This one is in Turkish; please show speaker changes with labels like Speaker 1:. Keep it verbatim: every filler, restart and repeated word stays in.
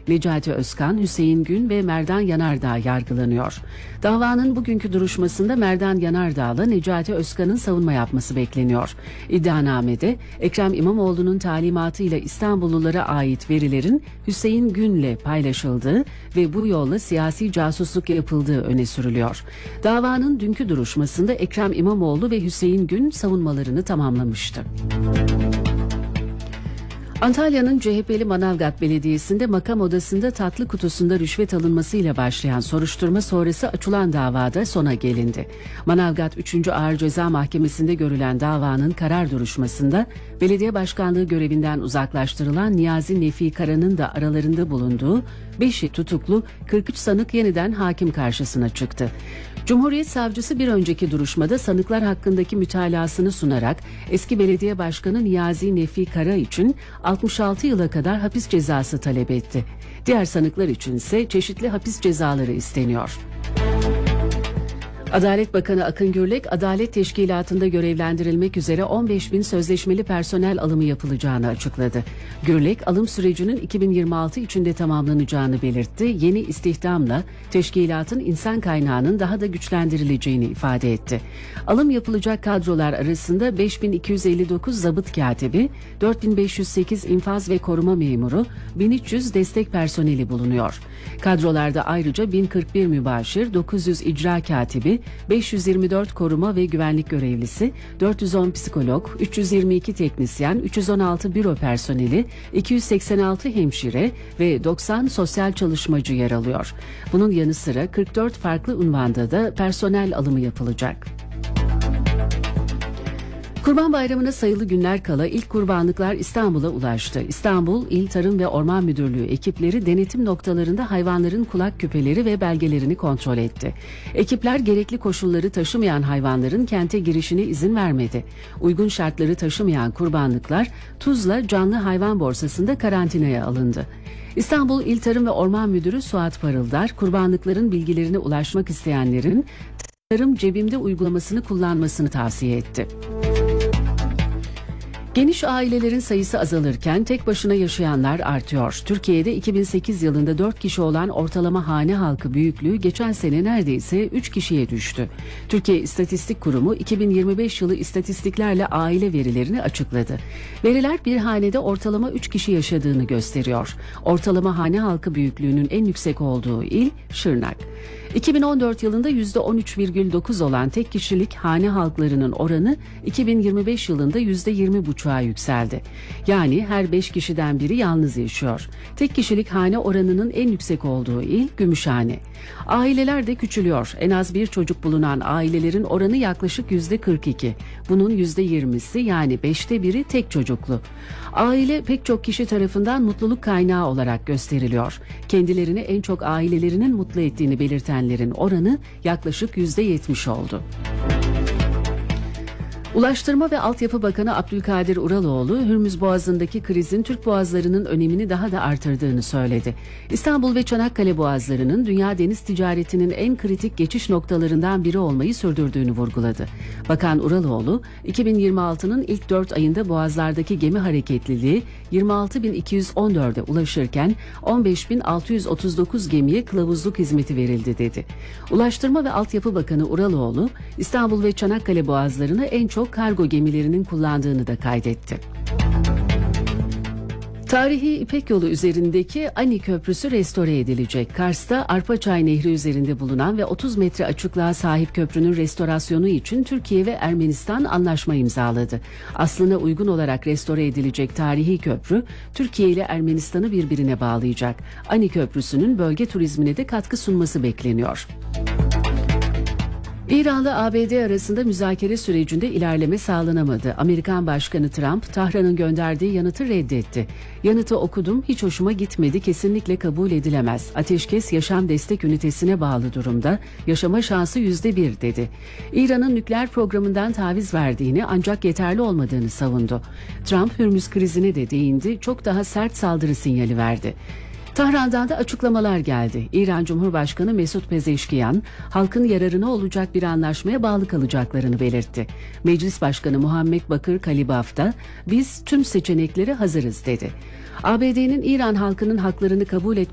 Speaker 1: Necati Özkan, Hüseyin Gün ve Merdan Yanardağ yargılanıyor. Davanın bugünkü duruşmasında Merdan Yanardağ'la Necati Özkan'ın savunma yapması bekleniyor. İddianamede Ekrem İmamoğlu'nun talimatıyla İstanbullulara ait verilerin Hüseyin Gün'le paylaşıldığı ve bu yolla siyasi casusluk yapıldığı öne sürülüyor. Davanın dünkü duruşmasında Ekrem İmamoğlu ve Hüseyin Gün savunmalarını tamamlamıştı. Antalya'nın C H P'li Manavgat Belediyesi'nde makam odasında tatlı kutusunda rüşvet alınmasıyla başlayan soruşturma sonrası açılan davada sona gelindi. Manavgat üçüncü Ağır Ceza Mahkemesi'nde görülen davanın karar duruşmasında belediye başkanlığı görevinden uzaklaştırılan Niyazi Nefi Kara'nın da aralarında bulunduğu beşi tutuklu kırk üç sanık yeniden hakim karşısına çıktı. Cumhuriyet Savcısı bir önceki duruşmada sanıklar hakkındaki mütalasını sunarak eski belediye başkanı Niyazi Nefi Kara için altmış altı yıla kadar hapis cezası talep etti. Diğer sanıklar için ise çeşitli hapis cezaları isteniyor. Adalet Bakanı Akın Gürlek, Adalet Teşkilatı'nda görevlendirilmek üzere on beş bin sözleşmeli personel alımı yapılacağını açıkladı. Gürlek, alım sürecinin iki bin yirmi altı içinde tamamlanacağını belirtti. Yeni istihdamla teşkilatın insan kaynağının daha da güçlendirileceğini ifade etti. Alım yapılacak kadrolar arasında beş bin iki yüz elli dokuz zabıt katibi, dört bin beş yüz sekiz infaz ve koruma memuru, bin üç yüz destek personeli bulunuyor. Kadrolarda ayrıca bin kırk bir mübaşir, dokuz yüz icra katibi, beş yüz yirmi dört koruma ve güvenlik görevlisi, dört yüz on psikolog, üç yüz yirmi iki teknisyen, üç yüz on altı büro personeli, iki yüz seksen altı hemşire ve doksan sosyal çalışmacı yer alıyor. Bunun yanı sıra kırk dört farklı unvanda da personel alımı yapılacak. Kurban Bayramı'na sayılı günler kala ilk kurbanlıklar İstanbul'a ulaştı. İstanbul İl Tarım ve Orman Müdürlüğü ekipleri denetim noktalarında hayvanların kulak küpeleri ve belgelerini kontrol etti. Ekipler gerekli koşulları taşımayan hayvanların kente girişine izin vermedi. Uygun şartları taşımayan kurbanlıklar Tuzla Canlı Hayvan Borsası'nda karantinaya alındı. İstanbul İl Tarım ve Orman Müdürü Suat Parıldar, kurbanlıkların bilgilerine ulaşmak isteyenlerin Tarım Cebimde uygulamasını kullanmasını tavsiye etti. Geniş ailelerin sayısı azalırken tek başına yaşayanlar artıyor. Türkiye'de iki bin sekiz yılında dört kişi olan ortalama hane halkı büyüklüğü geçen sene neredeyse üç kişiye düştü. Türkiye İstatistik Kurumu iki bin yirmi beş yılı istatistiklerle aile verilerini açıkladı. Veriler bir hanede ortalama üç kişi yaşadığını gösteriyor. Ortalama hane halkı büyüklüğünün en yüksek olduğu il Şırnak. iki bin on dört yılında yüzde on üç virgül dokuz olan tek kişilik hane halklarının oranı iki bin yirmi beş yılında yüzde yirmi buçuğa yükseldi. Yani her beş kişiden biri yalnız yaşıyor. Tek kişilik hane oranının en yüksek olduğu il Gümüşhane. Aileler de küçülüyor. En az bir çocuk bulunan ailelerin oranı yaklaşık yüzde kırk iki. Bunun yüzde yirmisi yani beşte biri tek çocuklu. Aile pek çok kişi tarafından mutluluk kaynağı olarak gösteriliyor. Kendilerini en çok ailelerinin mutlu ettiğini belirtenlerin oranı yaklaşık yüzde yetmiş oldu. Ulaştırma ve Altyapı Bakanı Abdülkadir Uraloğlu, Hürmüz Boğazı'ndaki krizin Türk boğazlarının önemini daha da artırdığını söyledi. İstanbul ve Çanakkale boğazlarının dünya deniz ticaretinin en kritik geçiş noktalarından biri olmayı sürdürdüğünü vurguladı. Bakan Uraloğlu, iki bin yirmi altının ilk dört ayında boğazlardaki gemi hareketliliği yirmi altı bin iki yüz on dörde ulaşırken on beş bin altı yüz otuz dokuz gemiye kılavuzluk hizmeti verildi dedi. Ulaştırma ve Altyapı Bakanı Uraloğlu, İstanbul ve Çanakkale boğazlarını en çok kargo gemilerinin kullandığını da kaydetti. Tarihi İpek Yolu üzerindeki Ani Köprüsü restore edilecek. Kars'ta Arpaçay Nehri üzerinde bulunan ve otuz metre açıklığa sahip köprünün restorasyonu için Türkiye ve Ermenistan anlaşma imzaladı. Aslına uygun olarak restore edilecek tarihi köprü, Türkiye ile Ermenistan'ı birbirine bağlayacak. Ani Köprüsü'nün bölge turizmine de katkı sunması bekleniyor. İran'la A B D arasında müzakere sürecinde ilerleme sağlanamadı. Amerikan Başkanı Trump, Tahran'ın gönderdiği yanıtı reddetti. Yanıtı okudum, hiç hoşuma gitmedi, kesinlikle kabul edilemez. Ateşkes yaşam destek ünitesine bağlı durumda, yaşama şansı yüzde bir dedi. İran'ın nükleer programından taviz verdiğini ancak yeterli olmadığını savundu. Trump, Hürmüz krizine de değindi, çok daha sert saldırı sinyali verdi. Tahran'dan da açıklamalar geldi. İran Cumhurbaşkanı Mesut Pezeşkiyan, halkın yararına olacak bir anlaşmaya bağlı kalacaklarını belirtti. Meclis Başkanı Muhammed Bakır Kalibaf da biz tüm seçenekleri hazırız dedi. A B D'nin İran halkının haklarını kabul etmesi